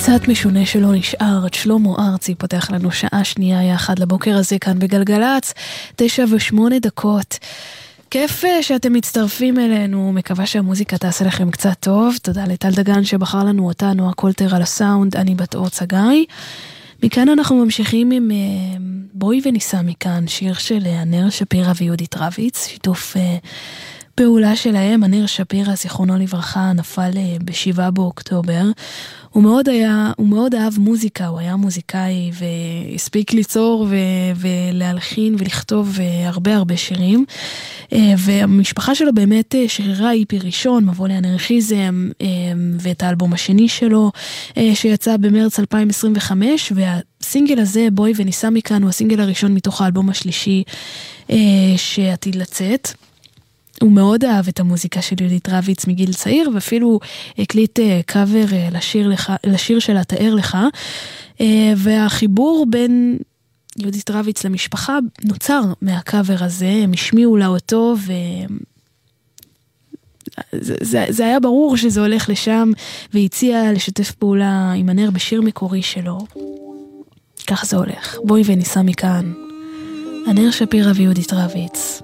קצת משונה שלא נשאר. שלמה ארצי פותח לנו שעה שנייה יחד לבוקר הזה כאן בגלגלץ, 9:08. כיף שאתם מצטרפים אלינו, מקווה שהמוזיקה תעשה לכם קצת טוב. תודה לטל דגן שבחר לנו אותה, נועה קולטר על הסאונד, אני בת אור צגאי. מכאן אנחנו ממשיכים עם בואי וניסע מכאן, שיר של ענר שפירא ויהודית רביץ, שיתוף פעולה שלהם. ענר שפירא, זיכרונו לברכה, נפל ב7 באוקטובר. הוא מאוד אהב מוזיקה, הוא היה מוזיקאי והספיק ליצור ולהלחין ולכתוב הרבה שירים. והמשפחה שלו באמת שרירה איפי ראשון, מבוא לאנרכיזם, ואת האלבום השני שלו שיצא במרץ 2025, והסינגל הזה, בואי וניסע מכאן, הוא הסינגל הראשון מתוך האלבום השלישי שעתיד לצאת. הוא מאוד אהב את המוזיקה של יהודית רביץ מגיל צעיר, ואפילו הקליט קאבר לשיר שלה תאר לך, והחיבור בין יהודית רביץ למשפחה נוצר מהקאבר הזה. הם השמיעו לה אותו, זה היה ברור שזה הולך לשם, והציע לשתף פעולה עם ענר בשיר מקורי שלו. כך זה הולך. בואי וניסע מכאן, ענר שפירא ויהודית רביץ.